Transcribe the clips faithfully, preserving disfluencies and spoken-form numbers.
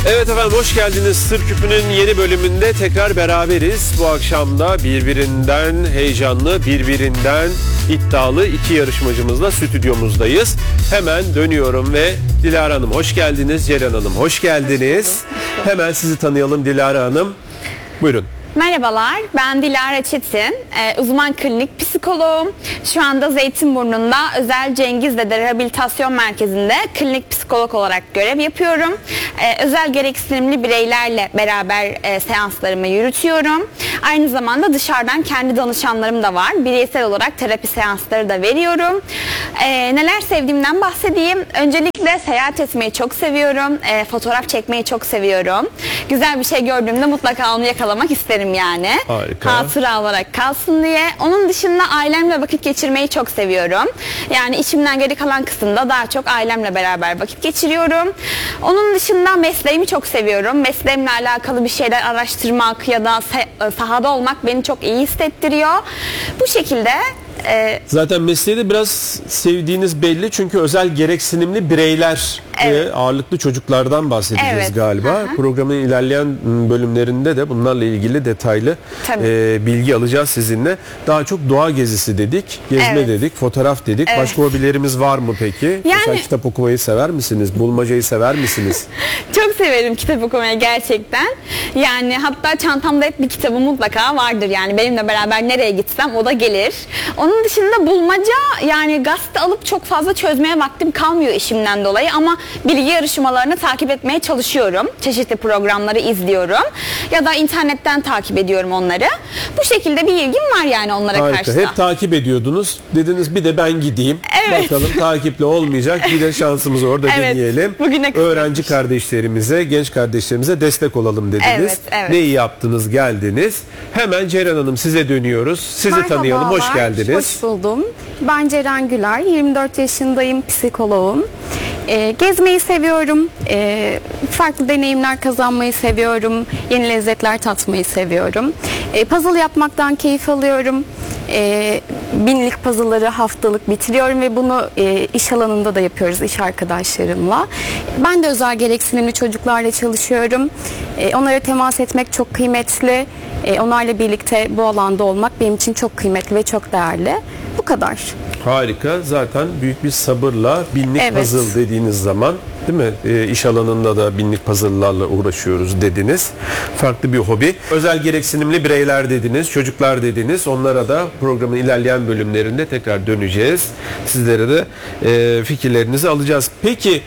Evet efendim, hoş geldiniz. Sır Küpü'nün yeni bölümünde tekrar beraberiz. Bu akşam da birbirinden heyecanlı, birbirinden iddialı iki yarışmacımızla stüdyomuzdayız. Hemen dönüyorum ve Dilara Hanım hoş geldiniz. Ceren Hanım hoş geldiniz. Hemen sizi tanıyalım Dilara Hanım. Buyurun. Merhabalar, ben Dilara Çetin, ee, uzman klinik psikoloğum. Şu anda Zeytinburnu'nda Özel Cengizdede Rehabilitasyon Merkezi'nde klinik psikolog olarak görev yapıyorum. Ee, özel gereksinimli bireylerle beraber e, seanslarımı yürütüyorum. Aynı zamanda dışarıdan kendi danışanlarım da var. Bireysel olarak terapi seansları da veriyorum. Ee, neler sevdiğimden bahsedeyim. Öncelikle seyahat etmeyi çok seviyorum. Ee, fotoğraf çekmeyi çok seviyorum. Güzel bir şey gördüğümde mutlaka onu yakalamak isterim yani. Harika. Hatıra olarak kalsın diye. Onun dışında ailemle vakit geçirmeyi çok seviyorum. Yani içimden geri kalan kısımda daha çok ailemle beraber vakit geçiriyorum. Onun dışında mesleğimi çok seviyorum. Mesleğimle alakalı bir şeyler araştırmak ya da sahada olmak beni çok iyi hissettiriyor. Bu şekilde e, zaten mesleği de biraz sevdiğiniz belli, çünkü özel gereksinimli bireyler Evet. ve ağırlıklı çocuklardan bahsedeceğiz Evet. galiba. Hı-hı. Programın ilerleyen bölümlerinde de bunlarla ilgili detaylı e, bilgi alacağız sizinle. Daha çok doğa gezisi dedik, gezme Evet. dedik, fotoğraf dedik. Evet. Başka hobilerimiz var mı peki? Yani... Mesela kitap okumayı sever misiniz? Bulmacayı sever misiniz? Çok severim kitap okumayı gerçekten. Yani hatta çantamda hep bir kitabı mutlaka vardır. Yani benimle beraber nereye gitsem o da gelir. Onun dışında bulmaca, yani gazete alıp çok fazla çözmeye vaktim kalmıyor işimden dolayı, ama bilgi yarışmalarını takip etmeye çalışıyorum. Çeşitli programları izliyorum. Ya da internetten takip ediyorum onları. Bu şekilde bir ilgim var yani onlara Harika. karşı da. Hep takip ediyordunuz. Dediniz bir de ben gideyim. Evet. Bakalım takiple olmayacak. Bir de şansımızı orada Evet. deneyelim. Bugüne kısmetmiş. Öğrenci kardeşlerimize, genç kardeşlerimize destek olalım dediniz. Evet, evet. Ne iyi yaptınız, geldiniz. Hemen Ceren Hanım size dönüyoruz. Sizi Merhabalar, tanıyalım. Hoş geldiniz. Hoş buldum. Ben Ceren Güler, yirmi dört yaşındayım, psikoloğum. Ee, gezmeyi seviyorum, ee, farklı deneyimler kazanmayı seviyorum, yeni lezzetler tatmayı seviyorum. Ee, puzzle yapmaktan keyif alıyorum. Ee, binlik puzzle'ları haftalık bitiriyorum ve bunu e, iş alanında da yapıyoruz iş arkadaşlarımla. Ben de özel gereksinimli çocuklarla çalışıyorum. Ee, onlara temas etmek çok kıymetli. Ee, onlarla birlikte bu alanda olmak benim için çok kıymetli ve çok değerli. Bu kadar. Harika. Zaten büyük bir sabırla binlik Evet. puzzle dediğiniz zaman, değil mi? E, iş alanında da binlik puzzle'larla uğraşıyoruz dediniz. Farklı bir hobi. Özel gereksinimli bireyler dediniz, çocuklar dediniz. Onlara da programın ilerleyen bölümlerinde tekrar döneceğiz. Sizlere de e, fikirlerinizi alacağız. Peki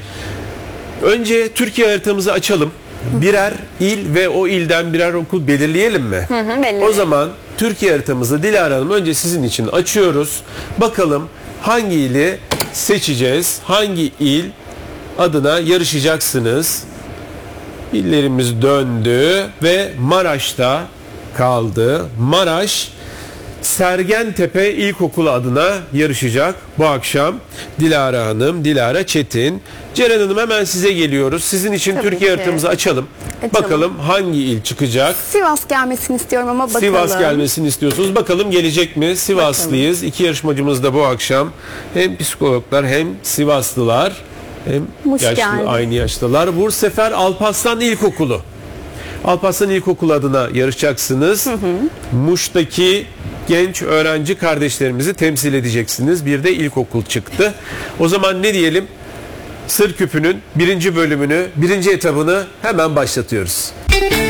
önce Türkiye haritamızı açalım. Birer il ve o ilden birer okul belirleyelim mi? Hı hı, belirleyelim. O zaman Türkiye haritamızı Dilara Hanım önce sizin için açıyoruz. Bakalım hangi ili seçeceğiz? Hangi il adına yarışacaksınız? İllerimiz döndü ve Maraş'ta kaldı. Maraş Sergentepe İlkokulu adına yarışacak bu akşam Dilara Hanım, Dilara Çetin. Ceren Hanım, hemen size geliyoruz. Sizin için Tabii Türkiye ki. haritamızı açalım. Açalım. Bakalım hangi il çıkacak? Sivas gelmesini istiyorum ama bakalım. Sivas gelmesini istiyorsunuz. Bakalım gelecek mi? Sivaslıyız. İki yarışmacımız da bu akşam hem psikologlar hem Sivaslılar hem Hoş yaşlı, geldin. aynı yaştalar. Bu sefer Alparslan İlkokulu. Alparslan İlkokulu adına yarışacaksınız. Hı hı. Muş'taki genç öğrenci kardeşlerimizi temsil edeceksiniz. Bir de ilkokul çıktı. O zaman ne diyelim? Sır Küpü'nün birinci bölümünü, birinci etabını hemen başlatıyoruz.